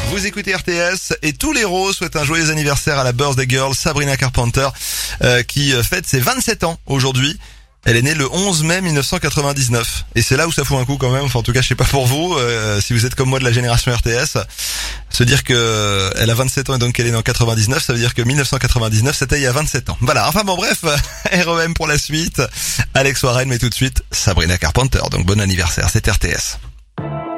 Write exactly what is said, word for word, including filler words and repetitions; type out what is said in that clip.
Vous écoutez R T S et tous les héros souhaitent un joyeux anniversaire à la birthday girl Sabrina Carpenter euh, qui fête ses vingt-sept ans aujourd'hui. Elle est née le onze mai mille neuf cent quatre-vingt-dix-neuf. Et c'est là où ça fout un coup quand même. Enfin, en tout cas, je sais pas pour vous. Euh, si vous êtes comme moi de la génération R T S, se dire que elle a vingt-sept ans et donc qu'elle est née en quatre-vingt-dix-neuf, ça veut dire que mille neuf cent quatre-vingt-dix-neuf, c'était il y a vingt-sept ans. Voilà. Enfin bon, bref, R E M pour la suite. Alex Warren, mais tout de suite, Sabrina Carpenter. Donc bon anniversaire, c'est R T S.